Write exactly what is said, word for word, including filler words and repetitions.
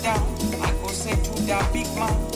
down. I go say to that big man,